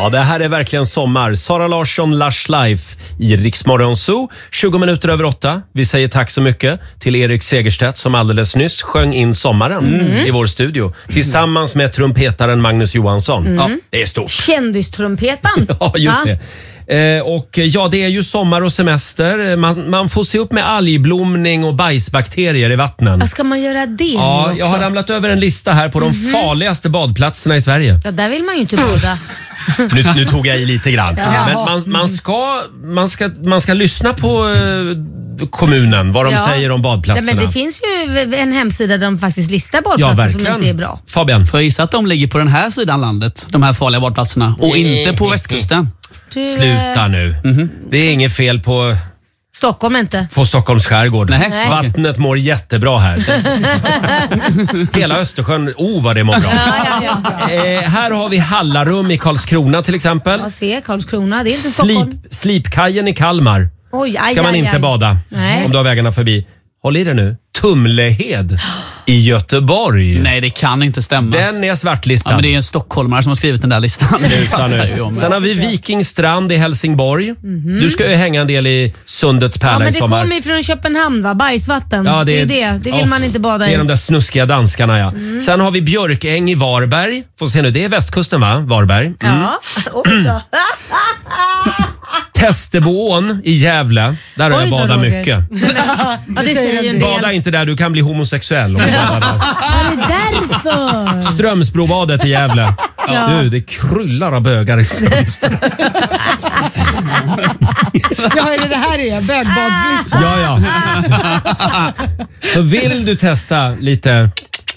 Ja, det här är verkligen sommar. Sara Larsson, Lush Life i Rix Morgon Zoo. 20 minuter över 8. Vi säger tack så mycket till Erik Segerstedt som alldeles nyss sjöng in sommaren i vår studio. Tillsammans med trumpetaren Magnus Johansson. Ja, det är stort. Kändistrumpeten. Ja, just det. Och ja, det är ju sommar och semester. Man får se upp med algblomning och bajsbakterier i vattnen. Vad ska man göra det Ja, nu jag har ramlat över en lista här på de farligaste badplatserna i Sverige. Ja, där vill man ju inte bada. Nu tog jag i lite grann. Men man ska lyssna på kommunen, vad de säger om badplatserna. Ja, men det finns ju en hemsida där de faktiskt listar badplatser som inte är bra. Fabian? Får jag gissa att de ligger på den här sidan landet, de här farliga badplatserna, och inte på västkusten? Sluta nu. Det är inget fel på Stockholm inte. På Stockholms skärgård. Nej. Vattnet mår jättebra här. Hela Östersjön, vad det mår bra. Här har vi Hallarum i Karlskrona till exempel. Jag ser Karlskrona, det är inte Stockholm. Slipkajen i Kalmar. Ska man inte bada om du har vägarna förbi. Håll i det nu. Tumlehed i Göteborg. Nej, det kan inte stämma. Den är svartlistad. Ja, men det är en stockholmare som har skrivit den där listan. Sen har vi Vikingstrand i Helsingborg. Du ska ju hänga en del i Sundets pärla i sommar. Men det kommer ju från Köpenhamn, va? Bajsvatten. Ja, det vill man inte bada i. Det är de där snuskiga danskarna, ja. Sen har vi Björkäng i Varberg. Får se nu, det är västkusten, va? Varberg. Ja. Testeboån i Gävle. Där har jag badat mycket. Ja, det säger ju en del. Bada inte där, du kan bli homosexuell om du badar där. Är det därför? Strömsbrobadet i Gävle. Du, det kryllar av bögar i Strömsbro. Ja, är det här är bögbadslistan? Ja. Så vill du testa lite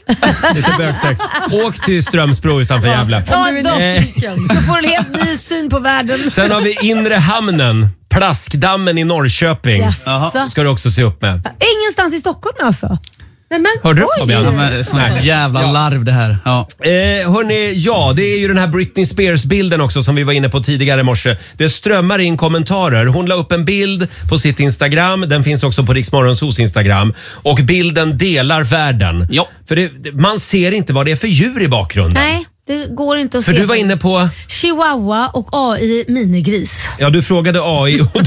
bögsex, åk till Strömsbro utanför Gävle. Ta en dock, så får du en helt ny syn på världen. Sen har vi Inre hamnen, Plaskdammen i Norrköping. Ska du också se upp med. Ingenstans i Stockholm alltså. Nej, men, hörde du, Fabian? Sån jävla larv det här. Ja. Hörrni, det är ju den här Britney Spears-bilden också som vi var inne på tidigare i morse. Det strömmar in kommentarer. Hon la upp en bild på sitt Instagram. Den finns också på Rix Morgonzoos Instagram. Och bilden delar världen. Ja. För man ser inte vad det är för djur i bakgrunden. Nej, det går inte att se. För du var inne på Chihuahua och AI minigris. Ja, du frågade AI och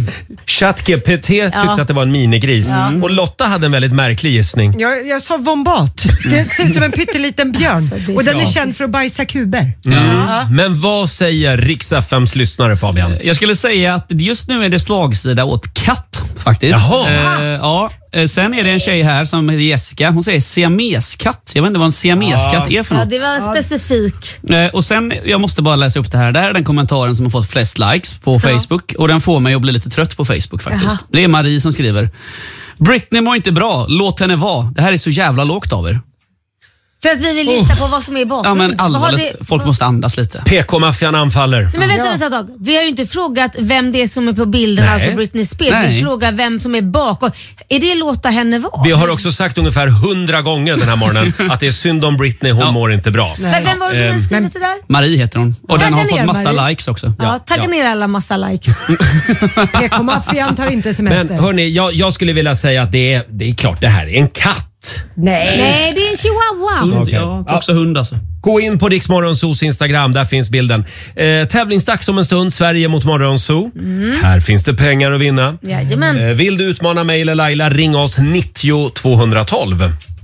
ChatGPT tyckte att det var en minigris. Och Lotta hade en väldigt märklig gissning. Jag sa vombat. Det ser ut som en pytteliten björn. Alltså, och den är känd för att bajsa kuber. Men vad säger Rix FMs lyssnare, Fabian? Jag skulle säga att just nu är det slagsida åt katt faktiskt. Jaha. Sen är det en tjej här som heter Jessica. Hon säger siameskatt. Jag vet inte vad en siameskatt är för något. Ja, det var specifik. Och sen, jag måste bara läsa upp det här. Det här är den kommentaren som har fått flest likes på Facebook. Och den får mig att bli lite trött på Facebook faktiskt. Det är Marie som skriver: Britney mår inte bra, låt henne vara. Det här är så jävla lågt av er. För att vi vill lista på vad som är bakom. Ja, men allvarligt, folk måste andas lite. PK-maffian anfaller. Nej, men vänta ett tag. Vi har ju inte frågat vem det är som är på bilden, alltså Britney Spears. Vi frågar vem som är bakom. Är det låta henne vara? Vi har också sagt ungefär 100 gånger den här morgonen att det är synd om Britney, hon mår inte bra. Men vem var det som hade skrivit det där? Marie heter hon. Och den har fått massa Marie. likes också. Ja, tagga ner alla massa likes. PK-maffian tar inte semester. Men hörni, jag skulle vilja säga att det är klart det här är en katt. Nej, det är en chihuahua. Okay. Ja, också hund alltså. Gå in på Rix Morgonzoos Instagram, där finns bilden. Tävlingsdags om en stund, Sverige mot Morgonzoo. Här finns det pengar att vinna. Jajamän. Vill du utmana mig eller Laila, ring oss 90 212.